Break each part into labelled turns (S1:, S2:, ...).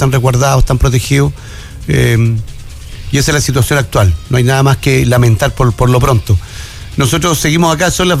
S1: están resguardados, están protegidos, y esa es la situación actual. No hay nada más que lamentar por lo pronto. Nosotros seguimos acá, son las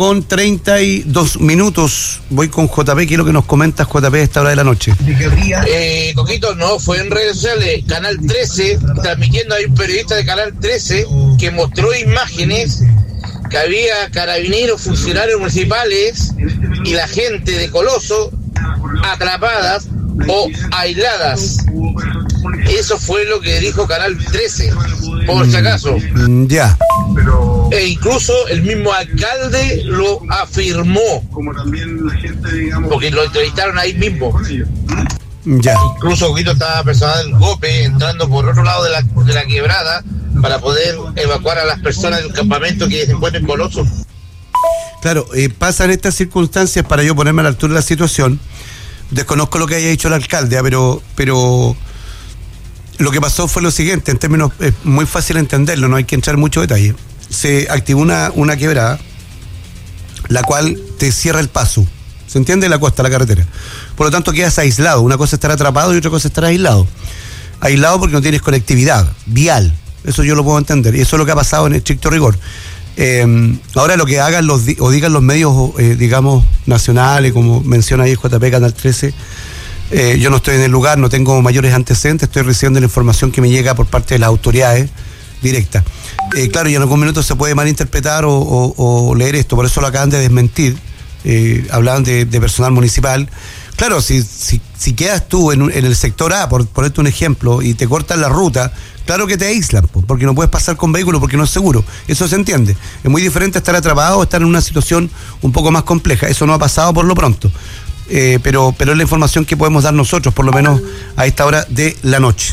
S1: 21:32. Voy con JP, ¿qué es lo que nos comentas, JP, a esta hora de la noche?
S2: Coquito, no, fue en redes sociales, Canal 13, transmitiendo, hay un periodista de Canal 13 que mostró imágenes que había carabineros, funcionarios municipales y la gente de Coloso atrapadas o aisladas. Eso fue lo que dijo Canal 13, por si acaso.
S1: Ya.
S2: E incluso el mismo alcalde lo afirmó, porque lo entrevistaron ahí mismo.
S1: Ya.
S2: Incluso Coquito, estaba personal del GOPE entrando por otro lado de la quebrada para poder evacuar a las personas del campamento que se encuentran en Coloso.
S1: Claro, pasan estas circunstancias para yo ponerme a la altura de la situación. Desconozco lo que haya dicho el alcalde, pero lo que pasó fue lo siguiente, en términos, es muy fácil entenderlo, no hay que entrar en mucho detalle. Se activó una quebrada, la cual te cierra el paso. ¿Se entiende? La costa, la carretera. Por lo tanto, quedas aislado. Una cosa es estar atrapado y otra cosa es estar aislado. Aislado porque no tienes conectividad vial. Eso yo lo puedo entender. Y eso es lo que ha pasado en estricto rigor. Ahora lo que hagan o digan los medios, digamos, nacionales, como menciona ahí JP, Canal 13, yo no estoy en el lugar, no tengo mayores antecedentes, estoy recibiendo la información que me llega por parte de las autoridades directas. Claro, y en algún minuto se puede malinterpretar o leer esto, por eso lo acaban de desmentir. Hablaban de personal municipal. Claro, si quedas tú en el sector A, por ponerte un ejemplo, y te cortan la ruta, claro que te aíslan, porque no puedes pasar con vehículo porque no es seguro. Eso se entiende. Es muy diferente estar atrapado o estar en una situación un poco más compleja. Eso no ha pasado por lo pronto. Pero es la información que podemos dar nosotros, por lo menos a esta hora de la noche.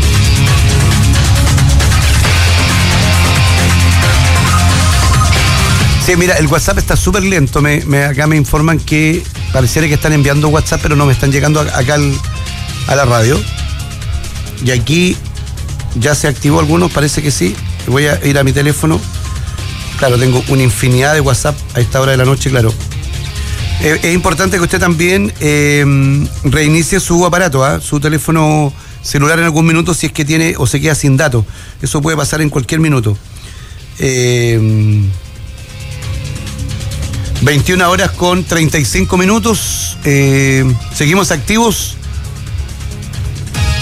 S1: Sí, mira, el WhatsApp está súper lento. Acá me informan que pareciera que están enviando WhatsApp, pero no me están llegando acá a la radio. Y aquí ya se activó algunos, parece que sí. Voy a ir a mi teléfono. Claro, tengo una infinidad de WhatsApp a esta hora de la noche, claro. Es importante que usted también reinicie su aparato, su teléfono celular en algún minuto si es que tiene o se queda sin datos. Eso puede pasar en cualquier minuto. 21:35. Seguimos activos.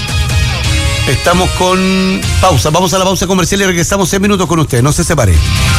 S1: Estamos con pausa. Vamos a la pausa comercial y regresamos 6 minutos con usted. No se separe.